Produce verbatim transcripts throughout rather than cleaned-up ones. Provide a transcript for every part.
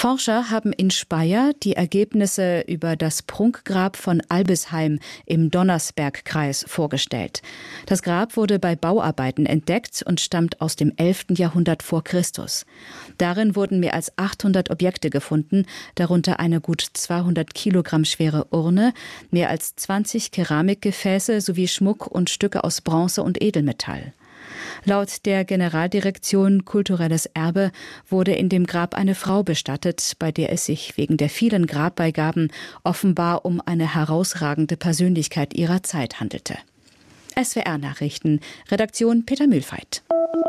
Forscher haben in Speyer die Ergebnisse über das Prunkgrab von Albisheim im Donnersbergkreis vorgestellt. Das Grab wurde bei Bauarbeiten entdeckt und stammt aus dem elften Jahrhundert vor Christus. Darin wurden mehr als achthundert Objekte gefunden, darunter eine gut zweihundert Kilogramm schwere Urne, mehr als zwanzig Keramikgefäße sowie Schmuck und Stücke aus Bronze und Edelmetall. Laut der Generaldirektion Kulturelles Erbe wurde in dem Grab eine Frau bestattet, bei der es sich wegen der vielen Grabbeigaben offenbar um eine herausragende Persönlichkeit ihrer Zeit handelte. S W R-Nachrichten, Redaktion Peter Mühlfeit.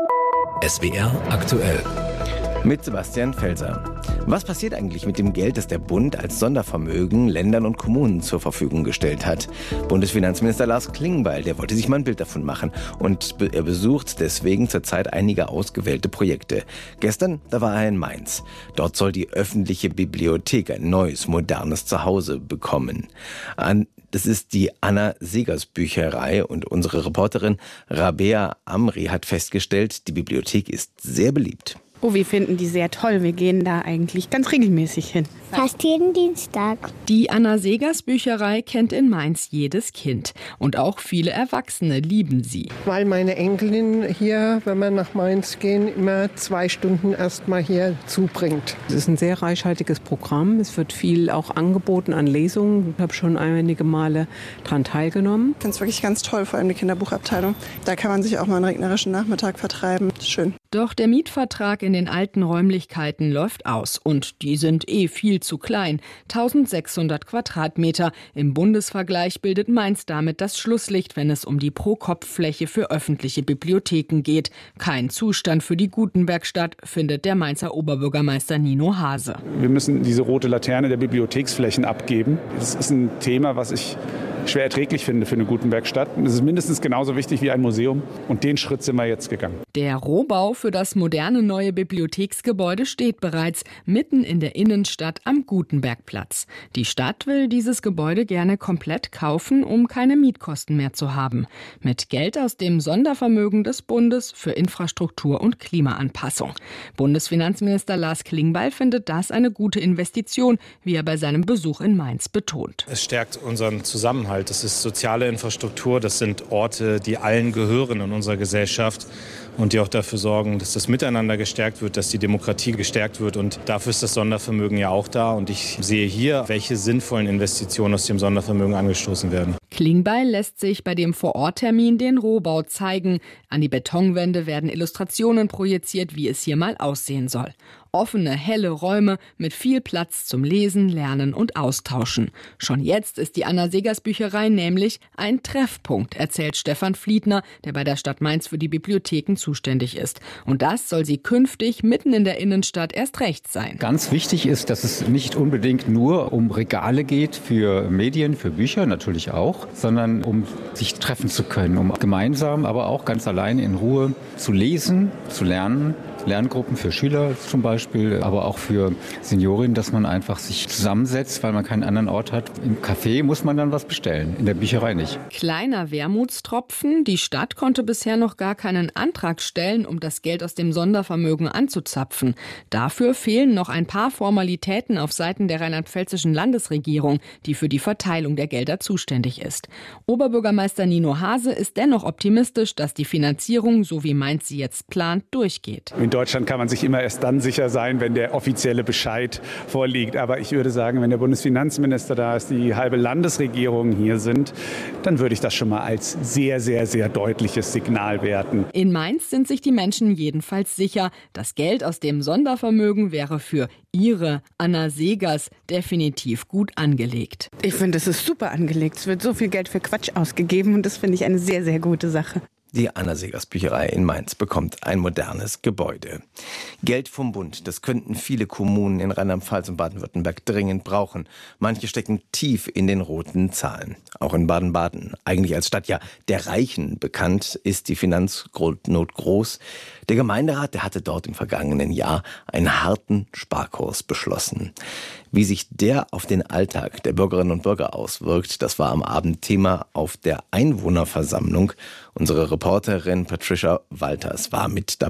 S W R aktuell. Mit Sebastian Felser. Was passiert eigentlich mit dem Geld, das der Bund als Sondervermögen Ländern und Kommunen zur Verfügung gestellt hat? Bundesfinanzminister Lars Klingbeil, der wollte sich mal ein Bild davon machen. Und er besucht deswegen zurzeit einige ausgewählte Projekte. Gestern, da war er in Mainz. Dort soll die öffentliche Bibliothek ein neues, modernes Zuhause bekommen. An Das ist die Anna-Segers-Bücherei und unsere Reporterin Rabea Amri hat festgestellt, die Bibliothek ist sehr beliebt. Oh, wir finden die sehr toll. Wir gehen da eigentlich ganz regelmäßig hin. Fast jeden Dienstag. Die Anna-Segers-Bücherei kennt in Mainz jedes Kind. Und auch viele Erwachsene lieben sie. Weil meine Enkelin hier, wenn wir nach Mainz gehen, immer zwei Stunden erst mal hier zubringt. Es ist ein sehr reichhaltiges Programm. Es wird viel auch angeboten an Lesungen. Ich habe schon einige Male daran teilgenommen. Ich finde es wirklich ganz toll, vor allem die Kinderbuchabteilung. Da kann man sich auch mal einen regnerischen Nachmittag vertreiben. Schön. Doch der Mietvertrag in den alten Räumlichkeiten läuft aus. Und die sind eh viel zu klein. eintausendsechshundert Quadratmeter. Im Bundesvergleich bildet Mainz damit das Schlusslicht, wenn es um die Pro-Kopf-Fläche für öffentliche Bibliotheken geht. Kein Zustand für die Gutenbergstadt, findet der Mainzer Oberbürgermeister Nino Hase. Wir müssen diese rote Laterne der Bibliotheksflächen abgeben. Das ist ein Thema, was ich schwer erträglich finde für eine Gutenbergstadt. Es ist mindestens genauso wichtig wie ein Museum. Und den Schritt sind wir jetzt gegangen. Der Rohbau für das moderne neue Bibliotheksgebäude steht bereits mitten in der Innenstadt am Gutenbergplatz. Die Stadt will dieses Gebäude gerne komplett kaufen, um keine Mietkosten mehr zu haben. Mit Geld aus dem Sondervermögen des Bundes für Infrastruktur und Klimaanpassung. Bundesfinanzminister Lars Klingbeil findet das eine gute Investition, wie er bei seinem Besuch in Mainz betont. Es stärkt unseren Zusammenhalt. Das ist soziale Infrastruktur, das sind Orte, die allen gehören in unserer Gesellschaft und die auch dafür sorgen, dass das Miteinander gestärkt wird, dass die Demokratie gestärkt wird. Und dafür ist das Sondervermögen ja auch da. Und ich sehe hier, welche sinnvollen Investitionen aus dem Sondervermögen angestoßen werden. Klingbeil lässt sich bei dem Vororttermin den Rohbau zeigen. An die Betonwände werden Illustrationen projiziert, wie es hier mal aussehen soll. Offene, helle Räume mit viel Platz zum Lesen, Lernen und Austauschen. Schon jetzt ist die Anna-Segers-Bücherei nämlich ein Treffpunkt, erzählt Stefan Fliedner, der bei der Stadt Mainz für die Bibliotheken zuständig ist. Und das soll sie künftig mitten in der Innenstadt erst recht sein. Ganz wichtig ist, dass es nicht unbedingt nur um Regale geht für Medien, für Bücher natürlich auch, sondern um sich treffen zu können, um gemeinsam, aber auch ganz allein in Ruhe zu lesen, zu lernen. Lerngruppen für Schüler zum Beispiel, aber auch für Seniorinnen, dass man einfach sich zusammensetzt, weil man keinen anderen Ort hat. Im Café muss man dann was bestellen, in der Bücherei nicht. Kleiner Wermutstropfen, die Stadt konnte bisher noch gar keinen Antrag stellen, um das Geld aus dem Sondervermögen anzuzapfen. Dafür fehlen noch ein paar Formalitäten auf Seiten der rheinland-pfälzischen Landesregierung, die für die Verteilung der Gelder zuständig ist. Oberbürgermeister Nino Hase ist dennoch optimistisch, dass die Finanzierung, so wie Mainz sie jetzt plant, durchgeht. In Deutschland kann man sich immer erst dann sicher sein, wenn der offizielle Bescheid vorliegt. Aber ich würde sagen, wenn der Bundesfinanzminister da ist, die halbe Landesregierung hier sind, dann würde ich das schon mal als sehr, sehr, sehr deutliches Signal werten. In Mainz sind sich die Menschen jedenfalls sicher, das Geld aus dem Sondervermögen wäre für ihre Anna Segers definitiv gut angelegt. Ich finde, es ist super angelegt. Es wird so viel Geld für Quatsch ausgegeben und das finde ich eine sehr, sehr gute Sache. Die Anna-Segers-Bücherei in Mainz bekommt ein modernes Gebäude. Geld vom Bund, das könnten viele Kommunen in Rheinland-Pfalz und Baden-Württemberg dringend brauchen. Manche stecken tief in den roten Zahlen. Auch in Baden-Baden, eigentlich als Stadt ja der Reichen bekannt, ist die Finanznot groß. Der Gemeinderat, der hatte dort im vergangenen Jahr einen harten Sparkurs beschlossen. Wie sich der auf den Alltag der Bürgerinnen und Bürger auswirkt, das war am Abend Thema auf der Einwohnerversammlung. Unsere Reporterin Patricia Walters war mit dabei.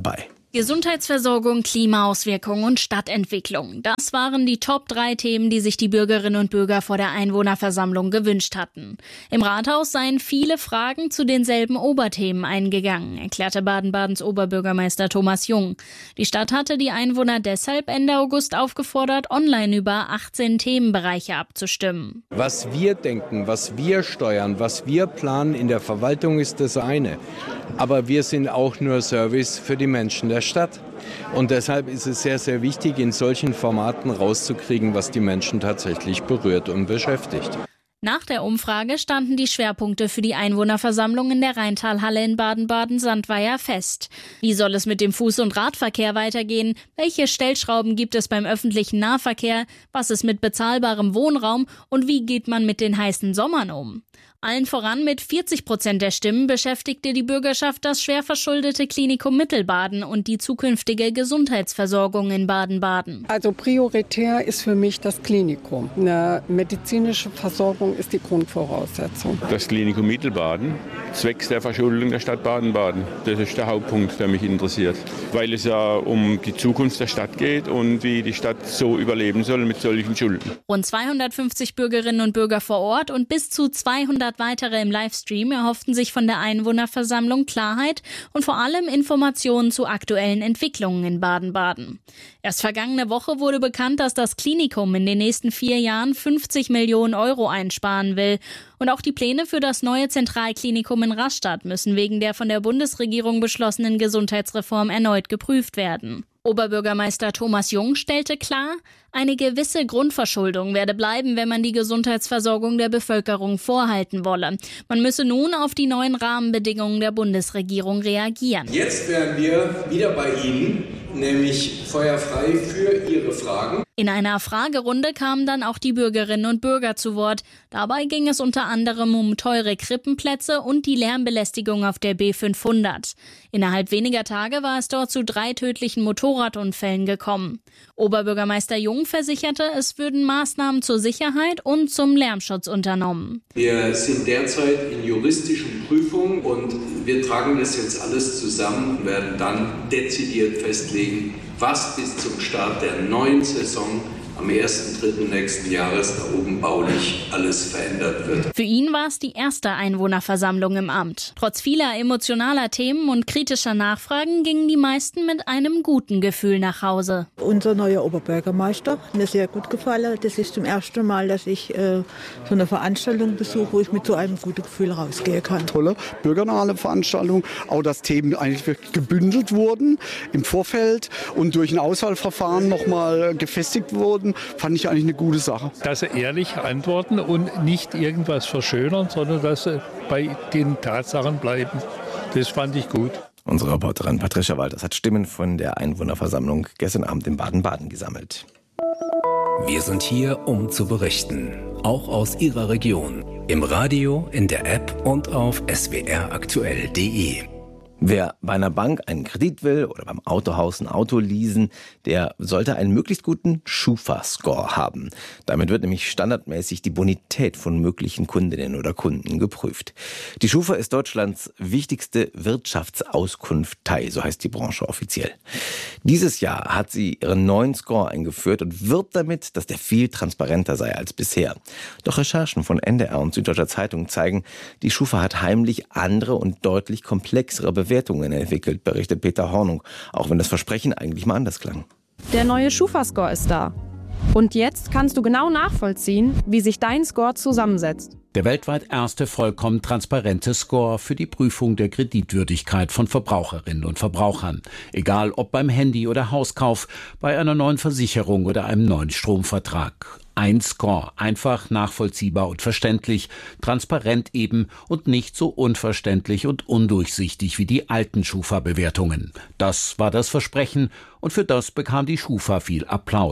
Gesundheitsversorgung, Klimaauswirkungen und Stadtentwicklung. Das waren die Top drei Themen, die sich die Bürgerinnen und Bürger vor der Einwohnerversammlung gewünscht hatten. Im Rathaus seien viele Fragen zu denselben Oberthemen eingegangen, erklärte Baden-Badens Oberbürgermeister Thomas Jung. Die Stadt hatte die Einwohner deshalb Ende August aufgefordert, online über achtzehn Themenbereiche abzustimmen. Was wir denken, was wir steuern, was wir planen in der Verwaltung ist das eine. Aber wir sind auch nur Service für die Menschen der Stadt. Und deshalb ist es sehr, sehr wichtig, in solchen Formaten rauszukriegen, was die Menschen tatsächlich berührt und beschäftigt. Nach der Umfrage standen die Schwerpunkte für die Einwohnerversammlung in der Rheintalhalle in Baden-Baden-Sandweier fest. Wie soll es mit dem Fuß- und Radverkehr weitergehen? Welche Stellschrauben gibt es beim öffentlichen Nahverkehr? Was ist mit bezahlbarem Wohnraum? Und wie geht man mit den heißen Sommern um? Allen voran mit vierzig Prozent der Stimmen beschäftigte die Bürgerschaft das schwer verschuldete Klinikum Mittelbaden und die zukünftige Gesundheitsversorgung in Baden-Baden. Also prioritär ist für mich das Klinikum. Eine medizinische Versorgung ist die Grundvoraussetzung. Das Klinikum Mittelbaden, zwecks der Verschuldung der Stadt Baden-Baden. Das ist der Hauptpunkt, der mich interessiert. Weil es ja um die Zukunft der Stadt geht und wie die Stadt so überleben soll mit solchen Schulden. Rund zweihundertfünfzig Bürgerinnen und Bürger vor Ort und bis zu zweihundert weitere im Livestream erhofften sich von der Einwohnerversammlung Klarheit und vor allem Informationen zu aktuellen Entwicklungen in Baden-Baden. Erst vergangene Woche wurde bekannt, dass das Klinikum in den nächsten vier Jahren fünfzig Millionen Euro einsparen will. Und auch die Pläne für das neue Zentralklinikum in Rastatt müssen wegen der von der Bundesregierung beschlossenen Gesundheitsreform erneut geprüft werden. Oberbürgermeister Thomas Jung stellte klar, eine gewisse Grundverschuldung werde bleiben, wenn man die Gesundheitsversorgung der Bevölkerung vorhalten wolle. Man müsse nun auf die neuen Rahmenbedingungen der Bundesregierung reagieren. Jetzt wären wir wieder bei Ihnen, nämlich feuerfrei für Ihre Fragen. In einer Fragerunde kamen dann auch die Bürgerinnen und Bürger zu Wort. Dabei ging es unter anderem um teure Krippenplätze und die Lärmbelästigung auf der B fünfhundert. Innerhalb weniger Tage war es dort zu drei tödlichen Motorradunfällen gekommen. Oberbürgermeister Jung versicherte, es würden Maßnahmen zur Sicherheit und zum Lärmschutz unternommen. Wir sind derzeit in juristischen Prüfungen und wir tragen das jetzt alles zusammen und werden dann dezidiert festlegen, was bis zum Start der neuen Saison am ersten dritten nächsten Jahres da oben baulich alles verändert wird. Für ihn war es die erste Einwohnerversammlung im Amt. Trotz vieler emotionaler Themen und kritischer Nachfragen gingen die meisten mit einem guten Gefühl nach Hause. Unser neuer Oberbürgermeister hat mir sehr gut gefallen. Das ist zum ersten Mal, dass ich äh, so eine Veranstaltung besuche, wo ich mit so einem guten Gefühl rausgehen kann. Tolle bürgernahe Veranstaltung, auch dass Themen eigentlich wirklich gebündelt wurden im Vorfeld und durch ein Auswahlverfahren nochmal gefestigt wurden. Fand ich eigentlich eine gute Sache. Dass sie ehrlich antworten und nicht irgendwas verschönern, sondern dass sie bei den Tatsachen bleiben. Das fand ich gut. Unsere Reporterin Patricia Walters hat Stimmen von der Einwohnerversammlung gestern Abend in Baden-Baden gesammelt. Wir sind hier, um zu berichten. Auch aus Ihrer Region. Im Radio, in der App und auf s w r aktuell punkt d e. Wer bei einer Bank einen Kredit will oder beim Autohaus ein Auto leasen, der sollte einen möglichst guten Schufa-Score haben. Damit wird nämlich standardmäßig die Bonität von möglichen Kundinnen oder Kunden geprüft. Die Schufa ist Deutschlands wichtigste Wirtschaftsauskunftei, so heißt die Branche offiziell. Dieses Jahr hat sie ihren neuen Score eingeführt und wirbt damit, dass der viel transparenter sei als bisher. Doch Recherchen von N D R und Süddeutscher Zeitung zeigen, die Schufa hat heimlich andere und deutlich komplexere Bewertungen Bewertungen entwickelt, berichtet Peter Hornung, auch wenn das Versprechen eigentlich mal anders klang. Der neue Schufa-Score ist da. Und jetzt kannst du genau nachvollziehen, wie sich dein Score zusammensetzt. Der weltweit erste vollkommen transparente Score für die Prüfung der Kreditwürdigkeit von Verbraucherinnen und Verbrauchern. Egal ob beim Handy- oder Hauskauf, bei einer neuen Versicherung oder einem neuen Stromvertrag. Ein Score, einfach, nachvollziehbar und verständlich, transparent eben und nicht so unverständlich und undurchsichtig wie die alten Schufa-Bewertungen. Das war das Versprechen und für das bekam die Schufa viel Applaus.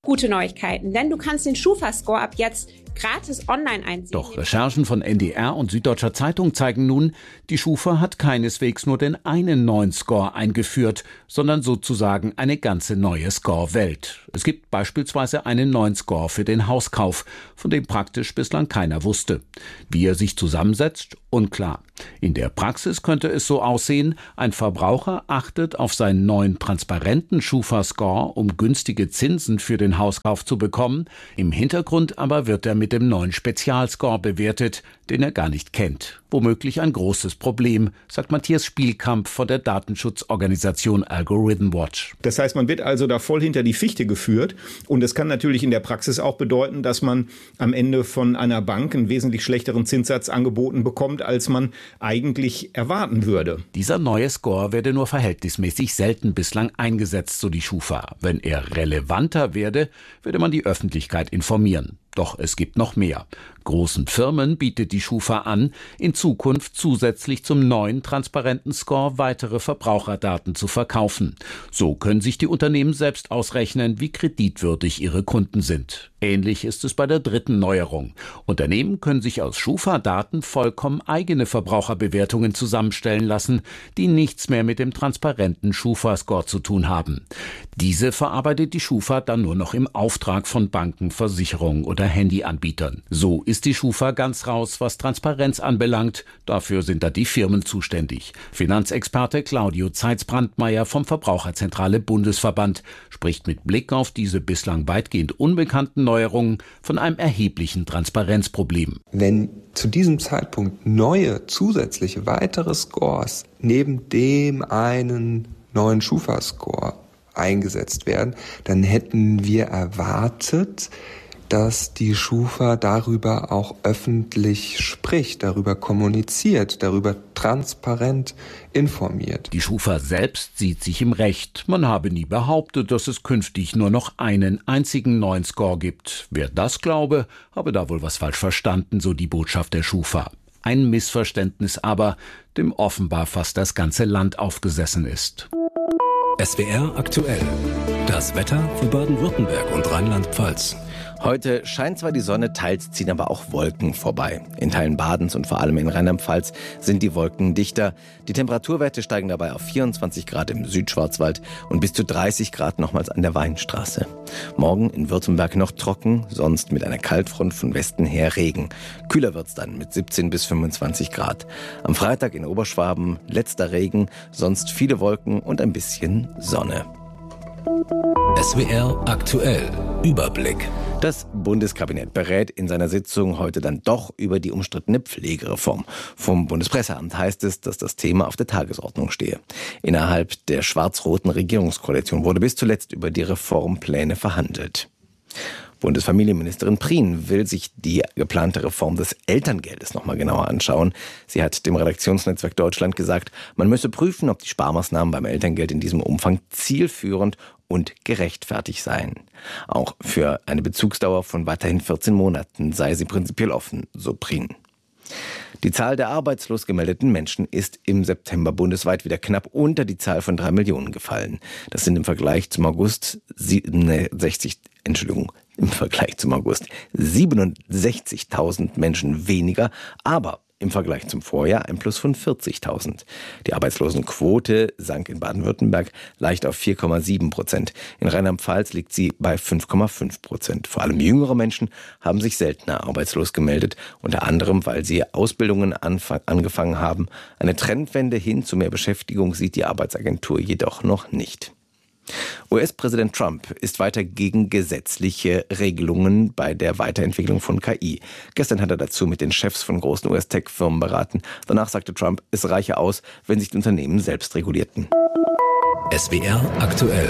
gute Neuigkeiten, denn du kannst den Schufa-Score ab jetzt gratis online einsehen. Doch Recherchen von N D R und Süddeutscher Zeitung zeigen nun, die Schufa hat keineswegs nur den einen neuen Score eingeführt, sondern sozusagen eine ganze neue Score-Welt. Es gibt beispielsweise einen neuen Score für den Hauskauf, von dem praktisch bislang keiner wusste. Wie er sich zusammensetzt, unklar. In der Praxis könnte es so aussehen, ein Verbraucher achtet auf seinen neuen transparenten Schufa-Score, um günstige Zinsen für den Hauskauf zu bekommen. Im Hintergrund aber wird er mit dem neuen Spezialscore bewertet, den er gar nicht kennt. Womöglich ein großes Problem, sagt Matthias Spielkamp von der Datenschutzorganisation Algorithm Watch. Das heißt, man wird also da voll hinter die Fichte geführt und es kann natürlich in der Praxis auch bedeuten, dass man am Ende von einer Bank einen wesentlich schlechteren Zinssatz angeboten bekommt, als man eigentlich erwarten würde. Dieser neue Score werde nur verhältnismäßig selten bislang eingesetzt, so die Schufa. Wenn er relevanter werde, würde man die Öffentlichkeit informieren. Doch es gibt noch mehr. Großen Firmen bietet die Schufa an, in Zukunft zusätzlich zum neuen transparenten Score weitere Verbraucherdaten zu verkaufen. So können sich die Unternehmen selbst ausrechnen, wie kreditwürdig ihre Kunden sind. Ähnlich ist es bei der dritten Neuerung. Unternehmen können sich aus Schufa-Daten vollkommen eigene Verbraucherbewertungen zusammenstellen lassen, die nichts mehr mit dem transparenten Schufa-Score zu tun haben. Diese verarbeitet die Schufa dann nur noch im Auftrag von Banken, Versicherungen oder Handyanbietern. So ist die Schufa ganz raus, was Transparenz anbelangt. Dafür sind da die Firmen zuständig. Finanzexperte Claudio Zeitz-Brandmeier vom Verbraucherzentrale Bundesverband spricht mit Blick auf diese bislang weitgehend unbekannten Neuerungen von einem erheblichen Transparenzproblem. Wenn zu diesem Zeitpunkt neue, zusätzliche, weitere Scores neben dem einen neuen Schufa-Score eingesetzt werden, dann hätten wir erwartet, dass die Schufa darüber auch öffentlich spricht, darüber kommuniziert, darüber transparent informiert. Die Schufa selbst sieht sich im Recht. Man habe nie behauptet, dass es künftig nur noch einen einzigen neuen Score gibt. Wer das glaube, habe da wohl was falsch verstanden, so die Botschaft der Schufa. Ein Missverständnis aber, dem offenbar fast das ganze Land aufgesessen ist. S W R aktuell. Das Wetter für Baden-Württemberg und Rheinland-Pfalz. Heute scheint zwar die Sonne, teils ziehen aber auch Wolken vorbei. In Teilen Badens und vor allem in Rheinland-Pfalz sind die Wolken dichter. Die Temperaturwerte steigen dabei auf vierundzwanzig Grad im Südschwarzwald und bis zu dreißig Grad nochmals an der Weinstraße. Morgen in Württemberg noch trocken, sonst mit einer Kaltfront von Westen her Regen. Kühler wird's dann mit siebzehn bis fünfundzwanzig Grad. Am Freitag in Oberschwaben letzter Regen, sonst viele Wolken und ein bisschen Sonne. S W R aktuell. Überblick. Das Bundeskabinett berät in seiner Sitzung heute dann doch über die umstrittene Pflegereform. Vom Bundespresseamt heißt es, dass das Thema auf der Tagesordnung stehe. Innerhalb der schwarz-roten Regierungskoalition wurde bis zuletzt über die Reformpläne verhandelt. Bundesfamilienministerin Prien will sich die geplante Reform des Elterngeldes noch mal genauer anschauen. Sie hat dem Redaktionsnetzwerk Deutschland gesagt, man müsse prüfen, ob die Sparmaßnahmen beim Elterngeld in diesem Umfang zielführend und gerechtfertigt seien. Auch für eine Bezugsdauer von weiterhin vierzehn Monaten sei sie prinzipiell offen, so Prien. Die Zahl der arbeitslos gemeldeten Menschen ist im September bundesweit wieder knapp unter die Zahl von drei Millionen gefallen. Das sind im Vergleich zum August siebenundsechzig, Entschuldigung, im Vergleich zum August siebenundsechzigtausend Menschen weniger, aber im Vergleich zum Vorjahr ein Plus von vierzigtausend. Die Arbeitslosenquote sank in Baden-Württemberg leicht auf vier Komma sieben Prozent. In Rheinland-Pfalz liegt sie bei fünf Komma fünf Prozent. Vor allem jüngere Menschen haben sich seltener arbeitslos gemeldet, unter anderem, weil sie Ausbildungen anf- angefangen haben. Eine Trendwende hin zu mehr Beschäftigung sieht die Arbeitsagentur jedoch noch nicht. U S-Präsident Trump ist weiter gegen gesetzliche Regelungen bei der Weiterentwicklung von K I. Gestern hat er dazu mit den Chefs von großen U S-Tech-Firmen beraten. Danach sagte Trump, es reiche aus, wenn sich die Unternehmen selbst regulierten. S W R aktuell.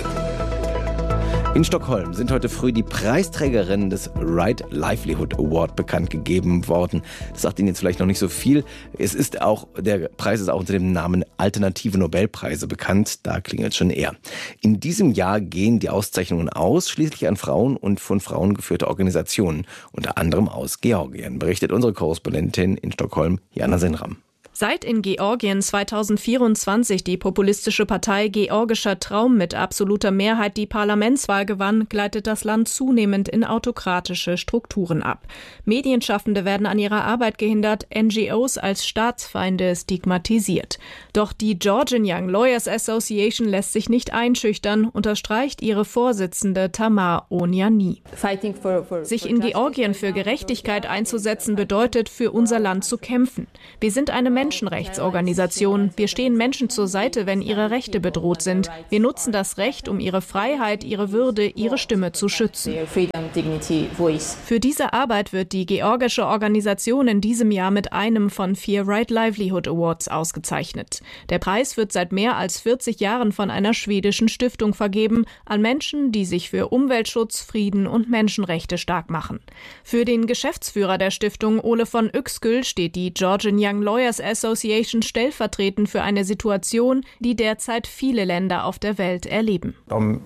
In Stockholm sind heute früh die Preisträgerinnen des Right Livelihood Award bekannt gegeben worden. Das sagt Ihnen jetzt vielleicht noch nicht so viel. Es ist auch, der Preis ist auch unter dem Namen Alternative Nobelpreise bekannt. Da klingelt es schon eher. In diesem Jahr gehen die Auszeichnungen ausschließlich an Frauen und von Frauen geführte Organisationen, unter anderem aus Georgien, berichtet unsere Korrespondentin in Stockholm, Jana Senram. Seit in Georgien zweitausendvierundzwanzig die populistische Partei Georgischer Traum mit absoluter Mehrheit die Parlamentswahl gewann, gleitet das Land zunehmend in autokratische Strukturen ab. Medienschaffende werden an ihrer Arbeit gehindert, N G Os als Staatsfeinde stigmatisiert. Doch die Georgian Young Lawyers Association lässt sich nicht einschüchtern, unterstreicht ihre Vorsitzende Tamar Oniani. Sich in Georgien für Gerechtigkeit einzusetzen bedeutet, für unser Land zu kämpfen. Wir sind eine Menschenrechtsorganisation. Wir stehen Menschen zur Seite, wenn ihre Rechte bedroht sind. Wir nutzen das Recht, um ihre Freiheit, ihre Würde, ihre Stimme zu schützen. Für diese Arbeit wird die georgische Organisation in diesem Jahr mit einem von vier Right Livelihood Awards ausgezeichnet. Der Preis wird seit mehr als vierzig Jahren von einer schwedischen Stiftung vergeben an Menschen, die sich für Umweltschutz, Frieden und Menschenrechte stark machen. Für den Geschäftsführer der Stiftung, Ole von Uexküll, steht die Georgian Young Lawyers Association stellvertretend für eine Situation, die derzeit viele Länder auf der Welt erleben.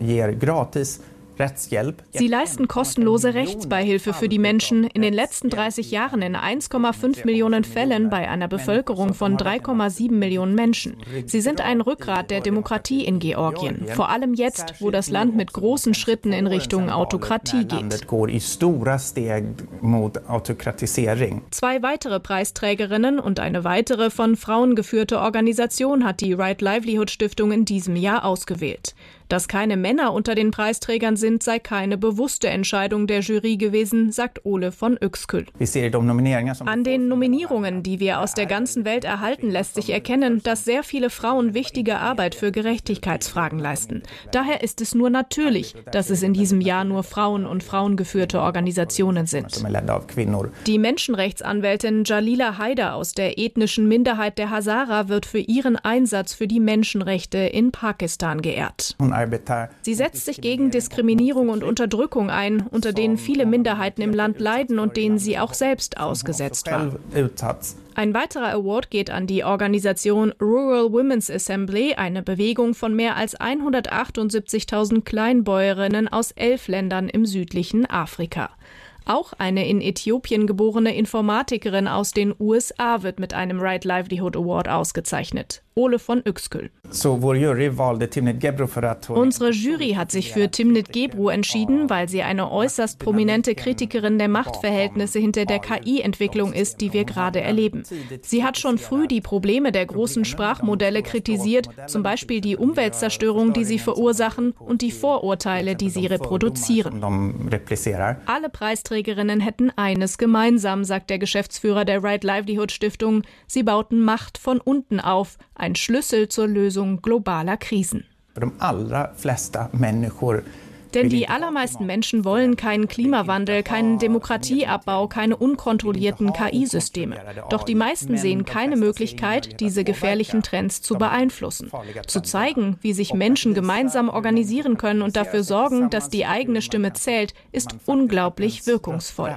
Sie leisten kostenlose Rechtsbeihilfe für die Menschen. In den letzten dreißig Jahren in eins Komma fünf Millionen Fällen bei einer Bevölkerung von drei Komma sieben Millionen Menschen. Sie sind ein Rückgrat der Demokratie in Georgien. Vor allem jetzt, wo das Land mit großen Schritten in Richtung Autokratie geht. Zwei weitere Preisträgerinnen und eine weitere von Frauen geführte Organisation hat die Right Livelihood Stiftung in diesem Jahr ausgewählt. Dass keine Männer unter den Preisträgern sind, sei keine bewusste Entscheidung der Jury gewesen, sagt Ole von Uexküll. An den Nominierungen, die wir aus der ganzen Welt erhalten, lässt sich erkennen, dass sehr viele Frauen wichtige Arbeit für Gerechtigkeitsfragen leisten. Daher ist es nur natürlich, dass es in diesem Jahr nur Frauen und frauengeführte Organisationen sind. Die Menschenrechtsanwältin Jalila Haider aus der ethnischen Minderheit der Hazara wird für ihren Einsatz für die Menschenrechte in Pakistan geehrt. Sie setzt sich gegen Diskriminierung und Unterdrückung ein, unter denen viele Minderheiten im Land leiden und denen sie auch selbst ausgesetzt war. Ein weiterer Award geht an die Organisation Rural Women's Assembly, eine Bewegung von mehr als hundertachtundsiebzigtausend Kleinbäuerinnen aus elf Ländern im südlichen Afrika. Auch eine in Äthiopien geborene Informatikerin aus den U S A wird mit einem Right Livelihood Award ausgezeichnet. Ole von Uexküll. Unsere Jury hat sich für Timnit Gebru entschieden, weil sie eine äußerst prominente Kritikerin der Machtverhältnisse hinter der K I-Entwicklung ist, die wir gerade erleben. Sie hat schon früh die Probleme der großen Sprachmodelle kritisiert, zum Beispiel die Umweltzerstörung, die sie verursachen, und die Vorurteile, die sie reproduzieren. Alle Preisträgerinnen hätten eines gemeinsam, sagt der Geschäftsführer der Right Livelihood Stiftung. Sie bauten Macht von unten auf, ein Schlüssel zur Lösung globaler Krisen. Denn die allermeisten Menschen wollen keinen Klimawandel, keinen Demokratieabbau, keine unkontrollierten K I-Systeme. Doch die meisten sehen keine Möglichkeit, diese gefährlichen Trends zu beeinflussen. Zu zeigen, wie sich Menschen gemeinsam organisieren können und dafür sorgen, dass die eigene Stimme zählt, ist unglaublich wirkungsvoll.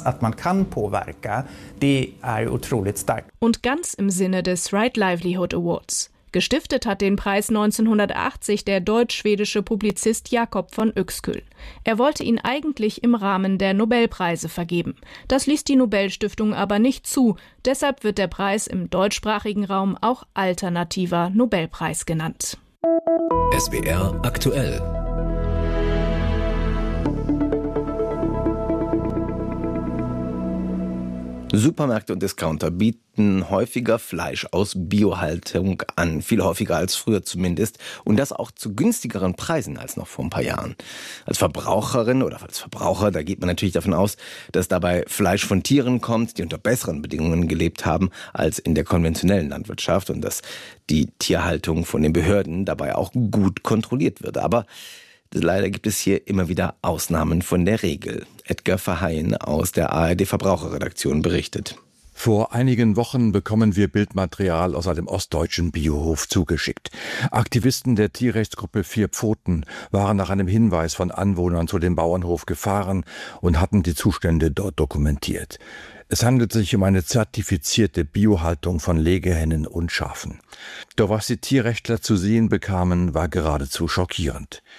Und ganz im Sinne des Right Livelihood Awards. Gestiftet hat den Preis neunzehnhundertachtzig der deutsch-schwedische Publizist Jakob von Uexküll. Er wollte ihn eigentlich im Rahmen der Nobelpreise vergeben. Das ließ die Nobelstiftung aber nicht zu. Deshalb wird der Preis im deutschsprachigen Raum auch alternativer Nobelpreis genannt. S W R aktuell. Supermärkte und Discounter bieten häufiger Fleisch aus Biohaltung an, viel häufiger als früher zumindest, und das auch zu günstigeren Preisen als noch vor ein paar Jahren. Als Verbraucherin oder als Verbraucher, da geht man natürlich davon aus, dass dabei Fleisch von Tieren kommt, die unter besseren Bedingungen gelebt haben als in der konventionellen Landwirtschaft, und dass die Tierhaltung von den Behörden dabei auch gut kontrolliert wird. Aber leider gibt es hier immer wieder Ausnahmen von der Regel. Edgar Verheyen aus der A R D-Verbraucherredaktion berichtet. Vor einigen Wochen bekommen wir Bildmaterial aus einem ostdeutschen Biohof zugeschickt. Aktivisten der Tierrechtsgruppe Vier Pfoten waren nach einem Hinweis von Anwohnern zu dem Bauernhof gefahren und hatten die Zustände dort dokumentiert. Es handelt sich um eine zertifizierte Biohaltung von Legehennen und Schafen. Doch was die Tierrechtler zu sehen bekamen, war geradezu schockierend.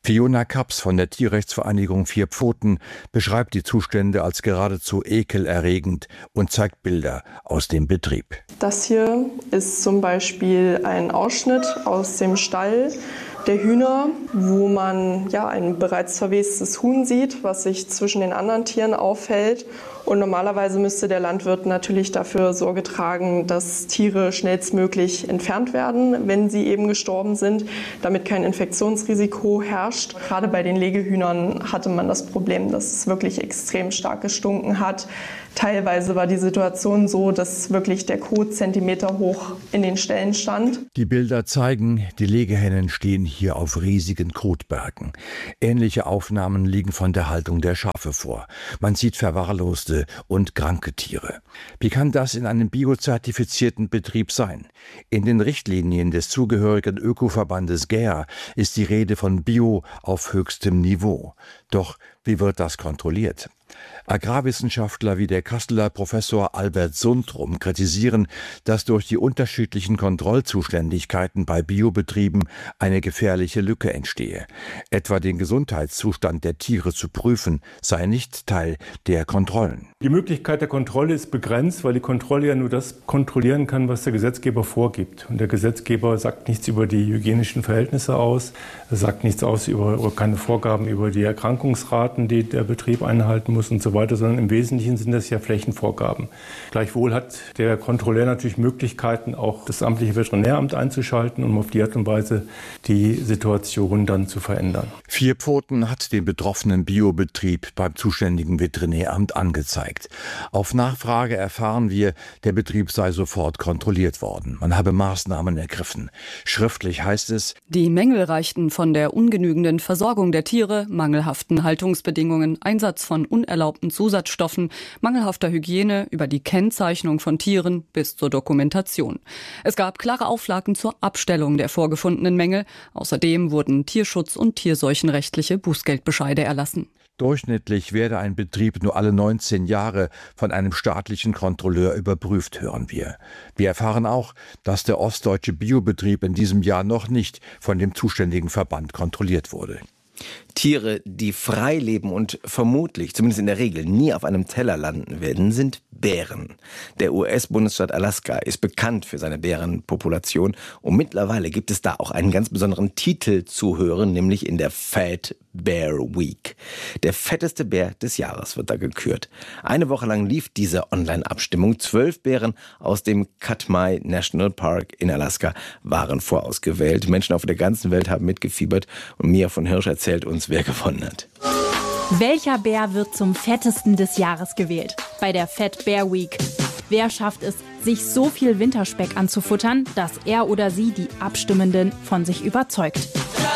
Fiona Kaps von der Tierrechtsvereinigung Vier Pfoten beschreibt die Zustände als geradezu ekelerregend und zeigt Bilder aus dem Betrieb. Das hier ist zum Beispiel ein Ausschnitt aus dem Stall der Hühner, wo man ja ein bereits verwestes Huhn sieht, was sich zwischen den anderen Tieren aufhält. Und normalerweise müsste der Landwirt natürlich dafür Sorge tragen, dass Tiere schnellstmöglich entfernt werden, wenn sie eben gestorben sind, damit kein Infektionsrisiko herrscht. Gerade bei den Legehühnern hatte man das Problem, dass es wirklich extrem stark gestunken hat. Teilweise war die Situation so, dass wirklich der Kot Zentimeter hoch in den Ställen stand. Die Bilder zeigen, die Legehennen stehen hier auf riesigen Kotbergen. Ähnliche Aufnahmen liegen von der Haltung der Schafe vor. Man sieht verwahrloste und kranke Tiere. Wie kann das in einem biozertifizierten Betrieb sein? In den Richtlinien des zugehörigen Ökoverbandes G E A ist die Rede von Bio auf höchstem Niveau. Doch wie wird das kontrolliert? Agrarwissenschaftler wie der Kasseler Professor Albert Sundrum kritisieren, dass durch die unterschiedlichen Kontrollzuständigkeiten bei Biobetrieben eine gefährliche Lücke entstehe. Etwa den Gesundheitszustand der Tiere zu prüfen, sei nicht Teil der Kontrollen. Die Möglichkeit der Kontrolle ist begrenzt, weil die Kontrolle ja nur das kontrollieren kann, was der Gesetzgeber vorgibt. Und der Gesetzgeber sagt nichts über die hygienischen Verhältnisse aus, er sagt nichts aus über, oder keine Vorgaben über die Erkrankungsraten, die der Betrieb einhalten muss und so weiter, sondern im Wesentlichen sind das ja Flächenvorgaben. Gleichwohl hat der Kontrolleur natürlich Möglichkeiten, auch das amtliche Veterinäramt einzuschalten, um auf die Art und Weise die Situation dann zu verändern. Vier Pfoten hat den betroffenen Biobetrieb beim zuständigen Veterinäramt angezeigt. Auf Nachfrage erfahren wir, der Betrieb sei sofort kontrolliert worden. Man habe Maßnahmen ergriffen. Schriftlich heißt es: Die Mängel reichten von der ungenügenden Versorgung der Tiere, mangelhaften Haltungsbedingungen, Einsatz von unerlaubten Zusatzstoffen, mangelhafter Hygiene über die Kennzeichnung von Tieren bis zur Dokumentation. Es gab klare Auflagen zur Abstellung der vorgefundenen Mängel. Außerdem wurden Tierschutz- und tierseuchenrechtliche Bußgeldbescheide erlassen. Durchschnittlich werde ein Betrieb nur alle neunzehn Jahre von einem staatlichen Kontrolleur überprüft, hören wir. Wir erfahren auch, dass der ostdeutsche Biobetrieb in diesem Jahr noch nicht von dem zuständigen Verband kontrolliert wurde. Tiere, die frei leben und vermutlich, zumindest in der Regel, nie auf einem Teller landen werden, sind Bären. Der U S-Bundesstaat Alaska ist bekannt für seine Bärenpopulation und mittlerweile gibt es da auch einen ganz besonderen Titel zu hören, nämlich in der Fat Bear Week. Der fetteste Bär des Jahres wird da gekürt. Eine Woche lang lief diese Online-Abstimmung. Zwölf Bären aus dem Katmai National Park in Alaska waren vorausgewählt. Menschen auf der ganzen Welt haben mitgefiebert und Mia von Hirsch erzählt uns, wer gewonnen hat. Welcher Bär wird zum fettesten des Jahres gewählt? Bei der Fat Bear Week. Wer schafft es, sich so viel Winterspeck anzufuttern, dass er oder sie die Abstimmenden von sich überzeugt?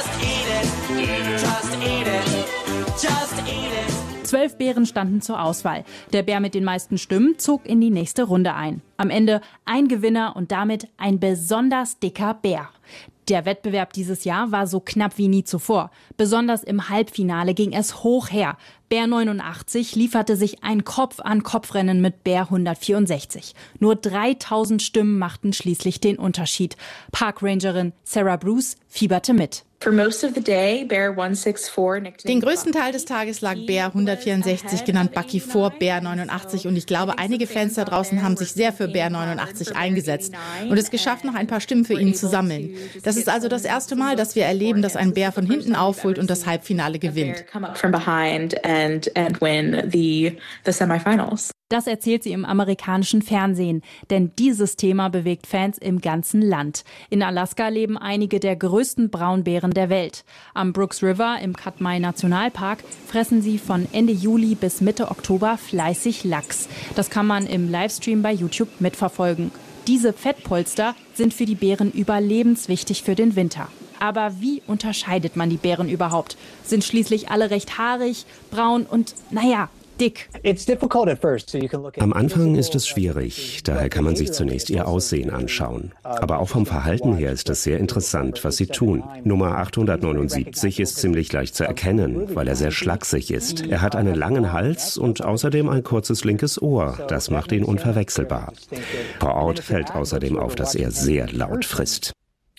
Zwölf Bären standen zur Auswahl. Der Bär mit den meisten Stimmen zog in die nächste Runde ein. Am Ende ein Gewinner und damit ein besonders dicker Bär. Der Wettbewerb dieses Jahr war so knapp wie nie zuvor. Besonders im Halbfinale ging es hoch her. Bär neunundachtzig lieferte sich ein Kopf-an-Kopf-Rennen mit Bär hundertvierundsechzig. Nur dreitausend Stimmen machten schließlich den Unterschied. Parkrangerin Sarah Bruce fieberte mit. Den größten Teil des Tages lag Bär hundertvierundsechzig, genannt Bucky, vor Bär neunundachtzig. Und ich glaube, einige Fans da draußen haben sich sehr für Bär neunundachtzig eingesetzt und es geschafft, noch ein paar Stimmen für ihn zu sammeln. Das ist also das erste Mal, dass wir erleben, dass ein Bär von hinten aufholt und das Halbfinale gewinnt. Das erzählt sie im amerikanischen Fernsehen, denn dieses Thema bewegt Fans im ganzen Land. In Alaska leben einige der größten Braunbären der Welt. Am Brooks River im Katmai Nationalpark fressen sie von Ende Juli bis Mitte Oktober fleißig Lachs. Das kann man im Livestream bei YouTube mitverfolgen. Diese Fettpolster sind für die Bären überlebenswichtig für den Winter. Aber wie unterscheidet man die Bären überhaupt? Sind schließlich alle recht haarig, braun und, naja, dick. Am Anfang ist es schwierig, daher kann man sich zunächst ihr Aussehen anschauen. Aber auch vom Verhalten her ist es sehr interessant, was sie tun. Nummer achthundertneunundsiebzig ist ziemlich leicht zu erkennen, weil er sehr schlaksig ist. Er hat einen langen Hals und außerdem ein kurzes linkes Ohr. Das macht ihn unverwechselbar. Vor Ort fällt außerdem auf, dass er sehr laut frisst.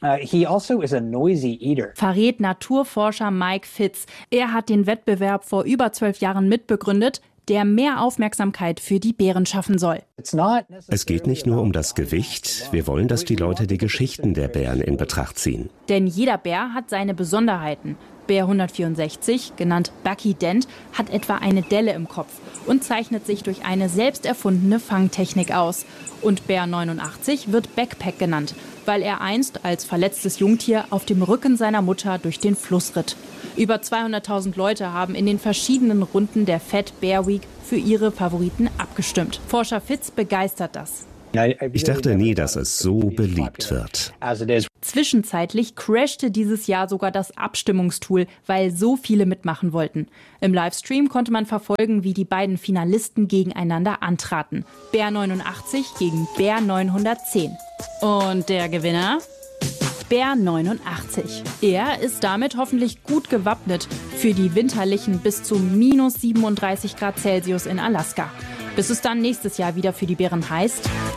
Uh, he also is a noisy eater. Verrät Naturforscher Mike Fitz. Er hat den Wettbewerb vor über zwölf Jahren mitbegründet, der mehr Aufmerksamkeit für die Bären schaffen soll. Es geht nicht nur um das Gewicht, wir wollen, dass die Leute die Geschichten der Bären in Betracht ziehen. Denn jeder Bär hat seine Besonderheiten. Bär hundertvierundsechzig, genannt Bucky Dent, hat etwa eine Delle im Kopf und zeichnet sich durch eine selbst erfundene Fangtechnik aus. Und Bär neunundachtzig wird Backpack genannt, weil er einst als verletztes Jungtier auf dem Rücken seiner Mutter durch den Fluss ritt. Über zweihunderttausend Leute haben in den verschiedenen Runden der Fat Bear Week für ihre Favoriten abgestimmt. Forscher Fitz begeistert das. Ich dachte nie, dass es so beliebt wird. Zwischenzeitlich crashte dieses Jahr sogar das Abstimmungstool, weil so viele mitmachen wollten. Im Livestream konnte man verfolgen, wie die beiden Finalisten gegeneinander antraten. Bär neunundachtzig gegen Bär neunhundertzehn. Und der Gewinner? Bär neunundachtzig. Er ist damit hoffentlich gut gewappnet für die winterlichen bis zu minus siebenunddreißig Grad Celsius in Alaska. Bis es dann nächstes Jahr wieder für die Bären heißt: